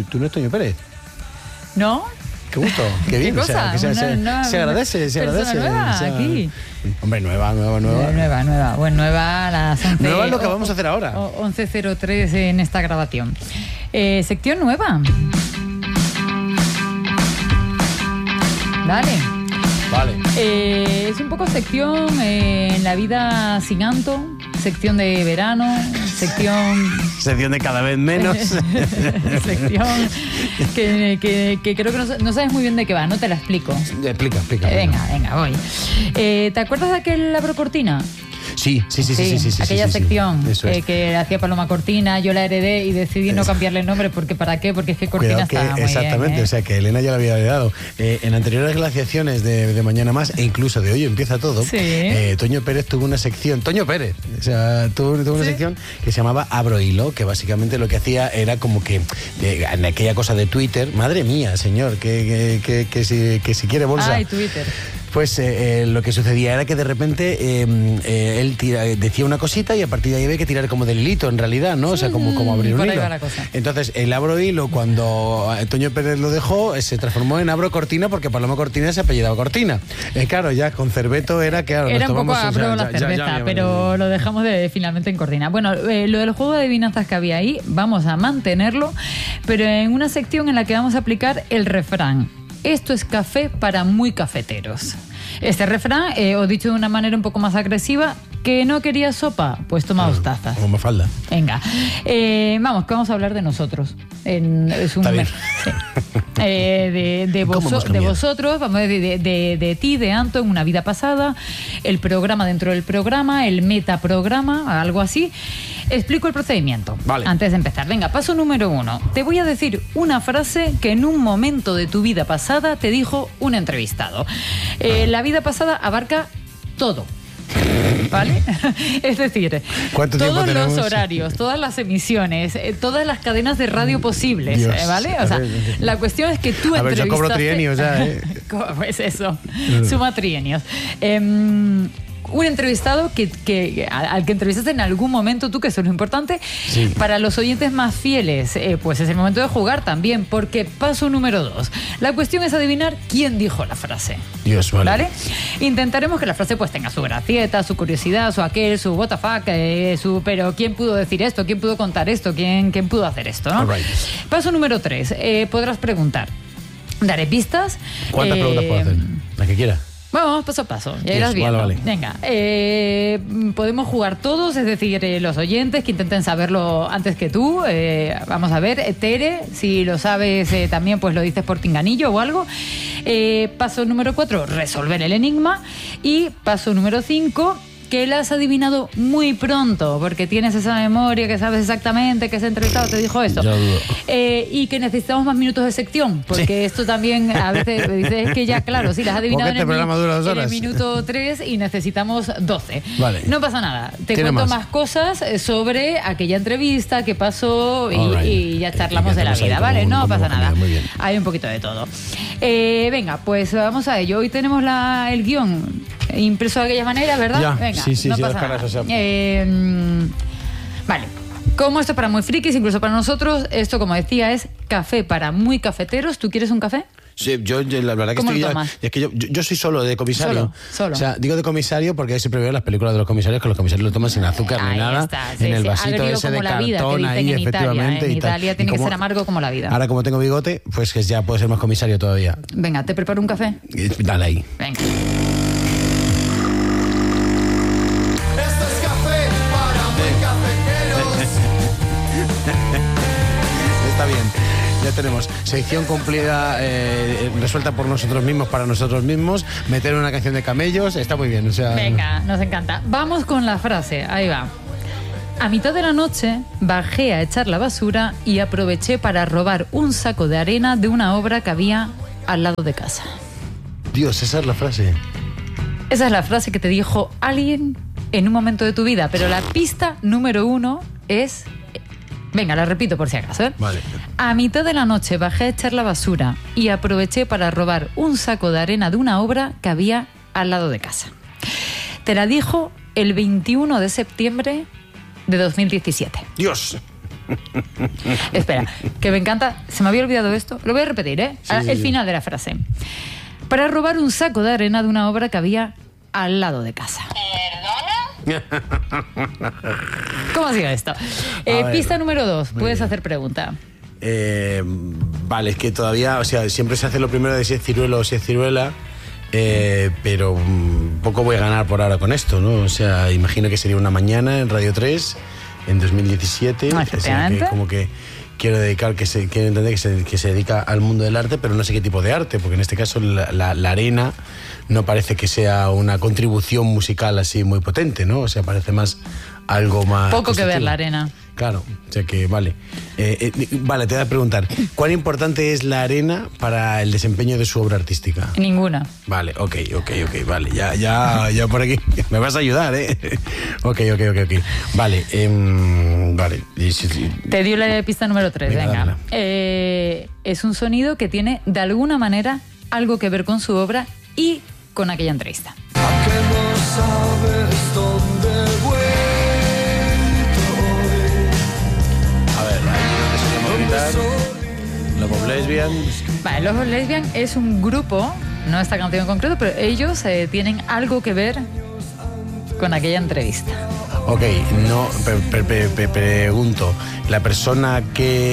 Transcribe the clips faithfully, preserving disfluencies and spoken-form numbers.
tú, tú no eres Toño Pérez. ¿No? Qué gusto, qué bien. ¿Qué O sea, cosa? que se, Una- se, una- se agradece, se persona agradece. nueva o sea, aquí. Hombre, nueva, nueva, nueva. Nueva, nueva. Bueno, nueva a las once. Nueva es lo que o- vamos a hacer ahora. o- once cero tres en esta grabación. Eh, sección nueva. Dale. Vale. Eh, es un poco sección eh, en la vida sin Anto, sección de verano, sección... Sección de cada vez menos. sección que, que, que creo que no, no sabes muy bien de qué va, no te la explico. Explica, explica. Eh, venga, venga, voy. Eh, ¿Te acuerdas de aquel Abro Cortina? Sí, sí, sí, sí, sí, sí, sí, aquella sí, sí, sección sí. Eso es. eh, que hacía Paloma Cortina, yo la heredé y decidí no cambiarle el nombre porque ¿para qué? Porque es que Cortina Cuidado que, estaba muy exactamente, bien, ¿eh? o sea que Elena ya lo había heredado. Eh, en anteriores glaciaciones de, de Mañana Más, e incluso de Hoy Empieza Todo, Sí. eh, Toño Pérez tuvo una sección, Toño Pérez, o sea, tuvo, tuvo una Sí. sección que se llamaba Abro Hilo, que básicamente lo que hacía era como que, de, en aquella cosa de Twitter, madre mía, señor, que, que, que, que si, que si quiere bolsa. Ay, Twitter. Pues eh, eh, lo que sucedía era que de repente eh, eh, él tira, decía una cosita y a partir de ahí había que tirar como del hilito, en realidad, ¿no? O sea, como, como abrir un Por ahí hilo. va la cosa. Entonces, el Abro Hilo, cuando Antonio Pérez lo dejó, eh, se transformó en Abro Cortina porque Paloma Cortina se apellidaba Cortina. Eh, claro, ya con Cerveto era que... Claro, Era un nos poco tomamos, o sea, abro la ya- ya- cerveza, ya- ya- pero lo dejamos de, finalmente en Cortina. Bueno, eh, lo del juego de adivinanzas que había ahí, vamos a mantenerlo, pero en una sección en la que vamos a aplicar el refrán. Esto es café para muy cafeteros. Este refrán, eh, os dicho de una manera un poco más agresiva, que no quería sopa, pues toma dos tazas. Como Mafalda. Venga, eh, vamos, que vamos a hablar de nosotros. En, es un Está bien. sí. eh, de, de, ¿Cómo voso- hemos de cambiado? vosotros, vamos a decir, de, de, de ti, de Anto, en una vida pasada, el programa dentro del programa, el metaprograma, algo así. Explico el procedimiento Vale. antes de empezar. Venga, paso número uno. Te voy a decir una frase que en un momento de tu vida pasada te dijo un entrevistado. Eh, la vida pasada abarca todo. ¿Vale? Es decir, ¿Cuánto tiempo todos los tenemos? horarios, todas las emisiones, eh, todas las cadenas de radio posibles, Dios. eh, ¿vale? O sea, A ver, la cuestión es que tú A ver, yo cobro entrevistaste- trienios ya, ¿eh? Pues eso, suma trienios. Em, un entrevistado que, que, al que entrevistaste en algún momento tú, que eso es lo importante. Sí. Para los oyentes más fieles, eh, pues es el momento de jugar también, porque paso número dos. La cuestión es adivinar quién dijo la frase. Dios, vale. ¿Vale? Intentaremos que la frase pues tenga su gracieta, su curiosidad, su aquel, su what the fuck, eh, su pero ¿quién pudo decir esto? ¿Quién pudo contar esto? ¿Quién, quién pudo hacer esto? ¿no? All right. Paso número tres. Eh, podrás preguntar. Daré pistas. ¿Cuántas Eh, preguntas puedo hacer? La que quiera. Bueno, vamos paso a paso, ya Yes, irás viendo. vale, vale. Venga, eh, podemos jugar todos, es decir, eh, los oyentes que intenten saberlo antes que tú. Eh, vamos a ver, eh, Tere, si lo sabes eh, también, pues lo dices por pinganillo o algo. Eh, paso número cuatro, resolver el enigma. Y paso número cinco, que la has adivinado muy pronto, porque tienes esa memoria, que sabes exactamente que ese entrevistado te dijo esto. Ya dudo. Eh, y que necesitamos más minutos de sección, porque Sí. esto también a veces me dices es que ya, claro, si las has adivinado Porque en este el, mi- programa dura dos en el horas. minuto tres y necesitamos doce. Vale. No pasa nada. Te Tiene cuento más. más. cosas eh, sobre aquella entrevista que pasó y, All right. y ya charlamos Y de la hacemos ahí vida, como ¿vale? un- No como pasa un nada. camino, muy bien. Hay un poquito de todo. Eh, venga, pues vamos a ello. Hoy tenemos la, el guión impreso de aquella manera, ¿verdad? Ya, venga, sí, sí, no sí, pasa las caras, nada. o sea. Eh, mm, vale. Como esto es para muy frikis, incluso para nosotros, esto, como decía, es café para muy cafeteros. ¿Tú quieres un café? Sí, yo, yo, la verdad que ¿Cómo estoy lo ya, tomas? es que yo, yo, yo soy solo de comisario. Solo, solo. O sea, digo de comisario porque siempre veo las películas de los comisarios que los comisarios lo toman sin azúcar Ahí ni nada. está, sí, en el sí, vasito agrio ese como de la vida, que cartón dicen ahí, en Italia, efectivamente. en y tal. Italia Y tiene que como- ser amargo como la vida. Ahora, como tengo bigote, pues que ya puedo ser más comisario todavía. Venga, ¿te preparo un café? Y dale ahí. Venga. Esto es café para muy cafeteros. Está bien. Ya tenemos sección cumplida, eh, resuelta por nosotros mismos, para nosotros mismos. Meter una canción de camellos, está muy bien. O sea, Venga, nos encanta. Vamos con la frase, ahí va. A mitad de la noche bajé a echar la basura y aproveché para robar un saco de arena de una obra que había al lado de casa. Dios, esa es la frase. Esa es la frase que te dijo alguien en un momento de tu vida, pero la pista número uno es... Venga, la repito por si acaso, ¿eh? Vale. A mitad de la noche bajé a echar la basura y aproveché para robar un saco de arena de una obra que había al lado de casa. Te la dijo el veintiuno de septiembre de dos mil diecisiete. Dios. Espera, que me encanta. Se me había olvidado esto. Lo voy a repetir, ¿eh? Sí, sí, El sí. final de la frase. Para robar un saco de arena de una obra que había al lado de casa. ¿Cómo ha sido esto? Eh, ver, pista número dos. muy Puedes bien. hacer pregunta. Eh, vale, es que todavía, o sea, siempre se hace lo primero de si es ciruelo o si es ciruela, eh, pero mm, poco voy a ganar por ahora con esto, ¿no? O sea, imagino que sería una mañana en Radio tres, en dos mil diecisiete. Ah, O sea, que efectivamente. como que quiero dedicar, que se, quiero entender que se, que se dedica al mundo del arte, pero no sé qué tipo de arte, porque en este caso la, la- la arena no parece que sea una contribución musical así muy potente, ¿no? O sea, parece más algo más... Poco que ver constructivo. la arena. Claro, o sea que vale. Eh, eh, vale, te voy a preguntar, ¿cuán importante es la arena para el desempeño de su obra artística? Ninguna. Vale, ok, ok, ok, vale, ya, ya, ya por aquí. Me vas a ayudar, ¿eh? Ok, ok, ok, ok. Vale, em, vale. Y si- si- Te dio la pista número tres. Venga, Venga. dámela. Eh, es un sonido que tiene de alguna manera algo que ver con su obra y con aquella entrevista. ¿A que no sabes dónde he vuelto hoy? A ver, ahí donde solemos gritar. Lobo Lesbian. Vale, Los Lesbian es un grupo, no esta canción en concreto, pero ellos eh, tienen algo que ver con aquella entrevista. Ok, no, pe- pe- pe- pe- pregunto, ¿la persona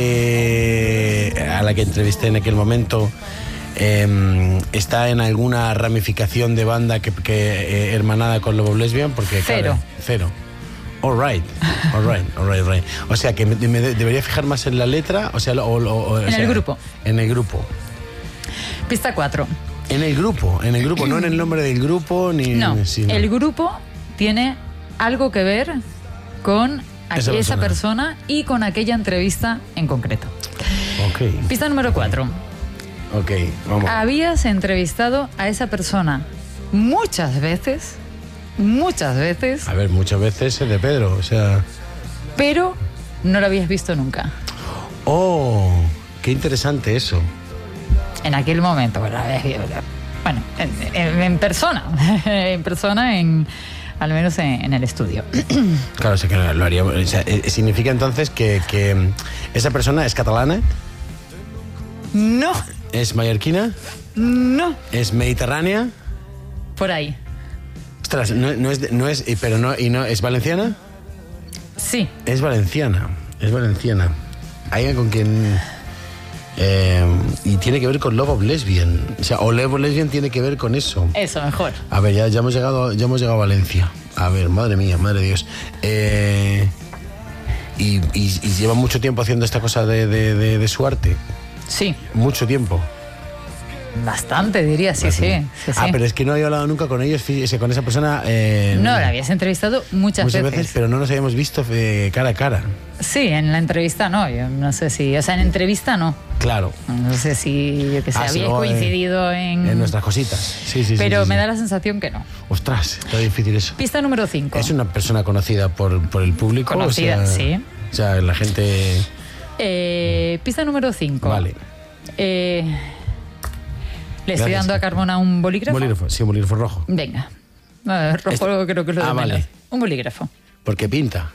que a la que entrevisté en aquel momento eh, está en alguna ramificación de banda que, que eh, hermanada con Lobo Lesbian? Porque, Cero. claro, cero. All right, all right, all right, all right. O sea, que me, me de- debería fijar más en la letra, o sea, o, o- o- o En el sea, grupo. En el grupo. Pista cuatro. En el grupo, en el grupo, no en el nombre del grupo ni... No, sí, no. el grupo tiene algo que ver con a- Esa esa, persona. persona y con aquella entrevista en concreto. Ok, Pista número cuatro. ok, vamos. Habías entrevistado a esa persona muchas veces, muchas veces, A ver, muchas veces es de Pedro, o sea... pero no lo habías visto nunca. Oh, qué interesante eso. En aquel momento, bueno, bueno, en, en- en persona, en persona, en, al menos en, en el estudio. Claro, o sea, que lo haría. O sea, eh, significa entonces que, que mm, esa persona es catalana, No, es mallorquina, no, es mediterránea. por ahí. Ostras, no, no es, de- no es, y- pero no, y no es valenciana. Sí, Es valenciana, es valenciana. Alguien con quien eh, y tiene que ver con Love of Lesbian, o sea, o Love of Lesbian tiene que ver con eso. eso, mejor. A ver, ya, ya hemos llegado, ya hemos llegado a Valencia. A ver, madre mía, madre de Dios. Eh, y, y- y lleva mucho tiempo haciendo esta cosa de, de- de- de su arte. Sí, Mucho tiempo. bastante diría, sí, sí. sí, Ah, sí. pero es que no había hablado nunca con ellos, fí- con esa persona. eh, No, la habías entrevistado muchas, muchas veces. veces, pero no nos habíamos visto eh, cara a cara. Sí, en la entrevista no, yo no sé si, o sea, en entrevista no. Claro. No sé si, yo que sé, Ah, sí, habíais o, eh, coincidido en... En nuestras cositas. Sí, sí, sí. pero sí, me sí. da la sensación que no. Ostras, está difícil eso. Pista número cinco. Es una persona conocida por, por el público. Conocida, o sea, sí. O sea, la gente. Eh, pista número cinco. Vale. Eh, Le estoy Gracias. dando a Carmona un bolígrafo. Bolígrafo, sí, un bolígrafo rojo. Venga. No, rojo Este- creo que es lo de Ah, vale. menos. Un bolígrafo. Porque pinta.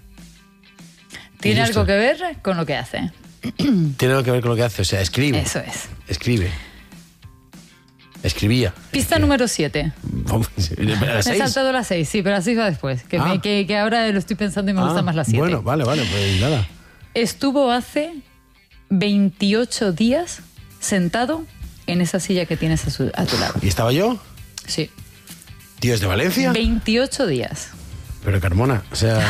Tiene Y algo listo. que ver con lo que hace. Tiene algo que ver con lo que hace. O sea, escribe. Eso es. Escribe. Escribía. Pista Es que- número siete. Vamos, ¿a las Me he seis? saltado las seis, sí, pero así va después. Que, me- Ah. que, que ahora lo estoy pensando y me gusta Ah, más las siete. Bueno, vale, vale, pues nada. Estuvo hace veintiocho días sentado en esa silla que tienes a, su- a tu lado. ¿Y estaba yo? Sí. ¿Tío es de Valencia? veintiocho días. Pero Carmona, o sea...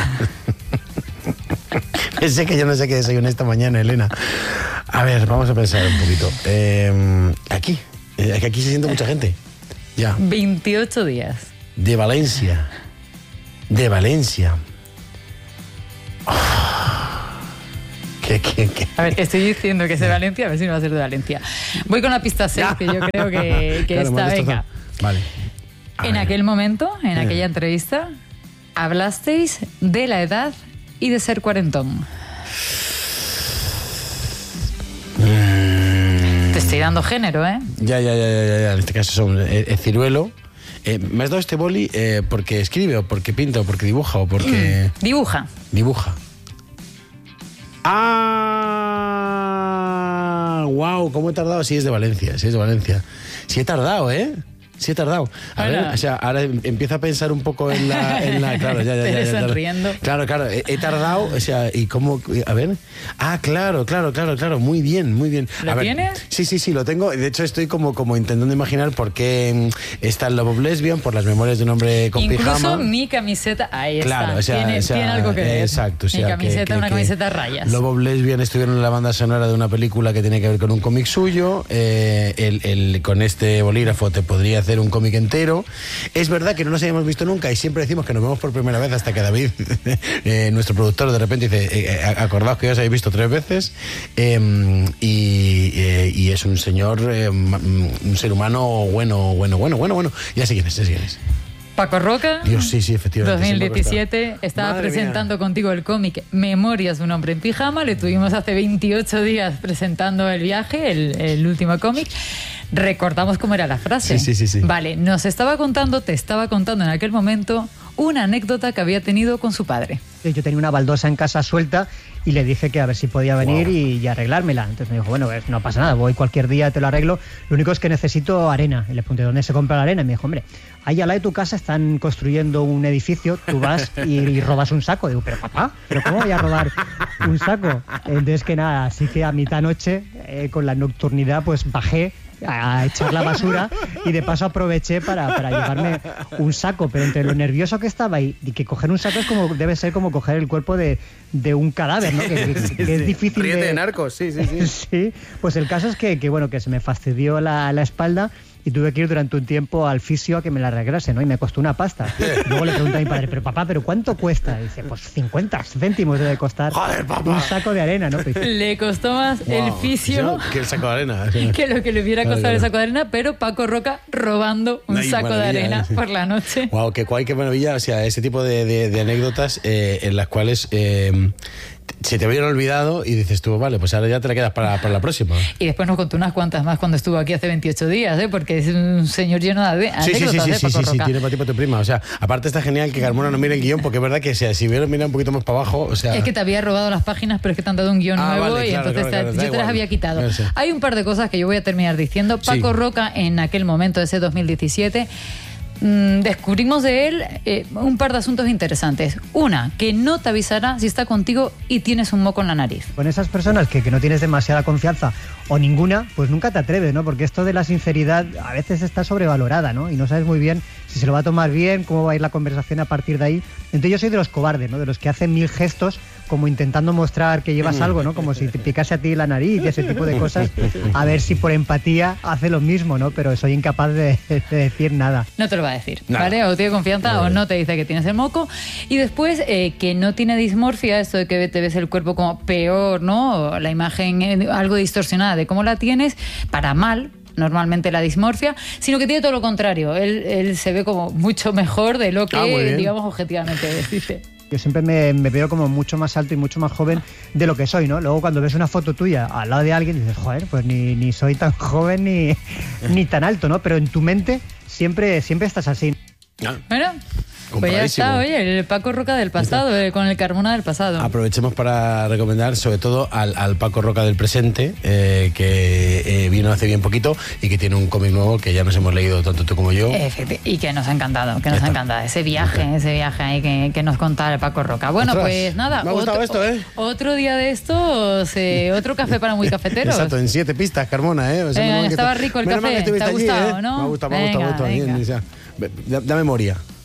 Sé que yo no sé qué desayuné esta mañana, Elena. A ver, vamos a pensar un poquito. Eh, aquí, eh, que aquí se siente mucha gente. Ya. veintiocho días. De Valencia. De Valencia. Oh. ¿Qué, qué, qué? A ver, estoy diciendo que es de Valencia, a ver si no va a ser de Valencia. Voy con la pista seis, que yo creo que, que Claro, me está, has venga. destrozado. Vale. A En ver. aquel momento, en Eh. aquella entrevista, hablasteis de la edad y de ser cuarentón. Te estoy dando género, ¿eh? Ya, ya, ya, ya, ya, ya. En este caso son eh, eh, ciruelo. Eh, ¿Me has dado este boli eh, porque escribe o porque pinta o porque dibuja o porque Dibuja. dibuja? Ah, wow, cómo he tardado. Sí, es de Valencia, sí es de Valencia. Sí he tardado, ¿eh? Sí he tardado. A Bueno. ver, o sea, ahora empiezo a pensar un poco en la... En la claro, ya, ya, Te ya, ya, ves claro. sonriendo. Claro, claro, he, he tardado, o sea, y cómo... A ver. Ah, claro, claro, claro, claro, muy bien, muy bien. ¿Lo A ver, tienes? Sí, sí, sí, lo tengo. De hecho, estoy como, como intentando imaginar por qué mm, está el Love of Lesbian, por las memorias de un hombre con Incluso pijama. mi camiseta, ahí Claro, está. o sea, tiene, o sea, tiene algo que ver. Exacto, o sea, mi que- camiseta, que- una que camiseta a rayas. Love of Lesbian estuvieron en la banda sonora de una película que tiene que ver con un cómic suyo. Eh, el, el- con este bolígrafo te podría hacer un cómic entero. Es verdad que no nos habíamos visto nunca y siempre decimos que nos vemos por primera vez hasta que David, eh, nuestro productor, de repente dice, eh, eh, acordaos que ya os habéis visto tres veces. Eh, y, eh, y es un señor, eh, ma- un ser humano bueno, bueno, bueno, bueno, bueno. Ya sé quién es, ya sé quién es. Paco Roca, Dios, sí, sí, efectivamente. dos mil siempre está. diecisiete, estaba Madre presentando mía. contigo el cómic Memorias de un hombre en pijama. Le tuvimos hace veintiocho días presentando el viaje, el, el último cómic. Recordamos cómo era la frase. Sí, sí, sí, sí. Vale, nos estaba contando, te estaba contando en aquel momento una anécdota que había tenido con su padre. Yo tenía una baldosa en casa suelta y le dije que a ver si podía venir Wow. y, y arreglármela. Entonces me dijo, bueno, pues no pasa nada, voy cualquier día, te lo arreglo. Lo único es que necesito arena. Y le pregunté, ¿dónde se compra la arena? Y me dijo, hombre, ahí al lado de tu casa están construyendo un edificio, tú vas y, y robas un saco. Digo, pero papá, ¿pero cómo voy a robar un saco? Entonces que nada, así que a mitad noche, eh, con la nocturnidad, pues bajé a echar la basura y de paso aproveché para, para llevarme un saco, pero entre lo nervioso que estaba y, y que coger un saco es como debe ser como coger el cuerpo de, de un cadáver, ¿no? Que, que- que es difícil Ríete de... de narcos, sí, sí, sí. Sí, pues el caso es que, que, bueno, que se me fastidió la, la espalda y tuve que ir durante un tiempo al fisio a que me la arreglase, ¿no? Y me costó una pasta. Luego le pregunté a mi padre, pero papá, ¿pero cuánto cuesta? Y dice, pues cincuenta céntimos debe costar Joder, papá. un saco de arena, ¿no? Pues, Le costó más el Wow. fisio Eso, que el saco de arena. que lo que le hubiera Claro, costado el claro. saco de arena, pero Paco Roca robando un Ay, saco de maravilla, arena eh. por la noche. Wow, qué guay, qué maravilla. O sea, ese tipo de, de- de anécdotas eh, en las cuales eh, se te habían olvidado y dices tú, vale, pues ahora ya te la quedas para, para la próxima. Y después nos contó unas cuantas más cuando estuvo aquí hace veintiocho días, ¿eh? Porque es un señor lleno de Sí, sí, sí, anécdotas, sí, ¿eh? sí, Paco sí, sí, Roca. tiene para ti, para tu prima. O sea, aparte está genial que Carmona no mire el guión, porque es verdad que o sea, si hubiera mirado un poquito más para abajo, o sea... Es que te había robado las páginas, pero es que te han dado un guión Ah, nuevo vale, y claro, entonces claro, te- claro, da yo te las igual. había quitado. No sé. Hay un par de cosas que yo voy a terminar diciendo. Sí. Paco Roca, en aquel momento, ese dos mil diecisiete, mm, descubrimos de él eh, un par de asuntos interesantes. Una, que no te avisará si está contigo y tienes un moco en la nariz. con esas personas que, que no tienes demasiada confianza o ninguna, pues nunca te atreves, ¿no? Porque esto de la sinceridad a veces está sobrevalorada, ¿no? Y no sabes muy bien si se lo va a tomar bien, cómo va a ir la conversación a partir de ahí. Entonces yo soy de los cobardes, ¿no? De los que hacen mil gestos como intentando mostrar que llevas algo, ¿no? Como si te picase a ti la nariz y ese tipo de cosas. A ver si por empatía hace lo mismo, ¿no? Pero soy incapaz de, de decir nada. No te lo va a decir, Nada. ¿vale? O tiene confianza Vale. o no te dice que tienes el moco. Y después, eh, que no tiene dismorfia, esto de que te ves el cuerpo como peor, ¿no? O la imagen eh, algo distorsionada de cómo la tienes, para mal, normalmente la dismorfia, sino que tiene todo lo contrario. Él, él se ve como mucho mejor de lo que, Ah, muy bien. digamos, objetivamente dice. Yo siempre me, me veo como mucho más alto y mucho más joven de lo que soy, ¿no? Luego cuando ves una foto tuya al lado de alguien dices, joder, pues ni, ni soy tan joven ni, ni tan alto, ¿no? Pero en tu mente siempre, siempre estás así. Ah, Bueno, pues ya está, oye, el Paco Roca del pasado, eh, con el Carmona del pasado. Aprovechemos para recomendar sobre todo al, al Paco Roca del presente, eh, que eh, vino hace bien poquito y que tiene un cómic nuevo que ya nos hemos leído tanto tú como yo. Efecti- Y que nos ha encantado, que nos Ya ha está. encantado ese viaje, ese viaje ahí que, que nos contaba el Paco Roca. Bueno, Ostras, pues nada, me ha gustado esto, ¿eh? otro día de estos, eh, otro café para muy cafeteros. Exacto, en siete pistas, Carmona, ¿eh? O sea, Venga, menos mal que estaba te- rico el menos mal café, que estuviste ¿te ha allí, gustado, ¿eh? no? Me ha gustado, me ha gustado, me ha Venga, gustado. Bien, venga. o sea, da- da memoria.